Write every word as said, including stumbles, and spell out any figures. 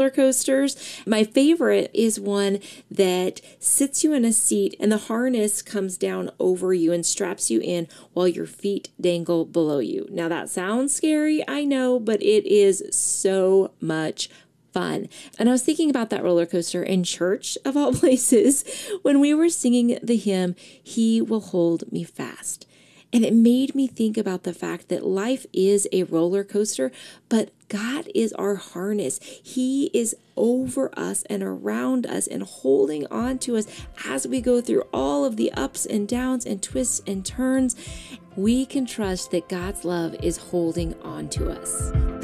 roller coasters. My favorite is one that sits you in a seat and the harness comes down over you and straps you in while your feet dangle below you. Now that sounds scary, I know, but it is so much fun. And I was thinking about that roller coaster in church, of all places, when we were singing the hymn, He Will Hold Me Fast. And it made me think about the fact that life is a roller coaster, but God is our harness. He is over us and around us and holding on to us as we go through all of the ups and downs and twists and turns. We can trust that God's love is holding on to us.